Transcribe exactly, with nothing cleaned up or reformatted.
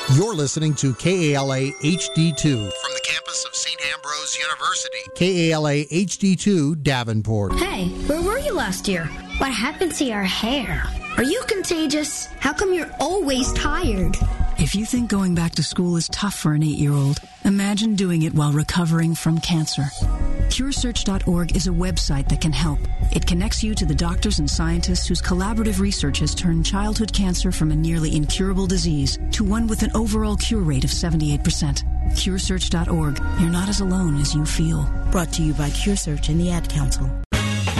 You're listening to K A L A H D two from the campus of Saint Ambrose University. K A L A H D two Davenport. Hey, where were you last year? What happened to your hair? Are you contagious? How come you're always tired? If you think going back to school is tough for an eight-year-old, imagine doing it while recovering from cancer. Cure Search dot org is a website that can help. It connects you to the doctors and scientists whose collaborative research has turned childhood cancer from a nearly incurable disease to one with an overall cure rate of seventy-eight percent. Cure Search dot org. You're not as alone as you feel. Brought to you by CureSearch and the Ad Council.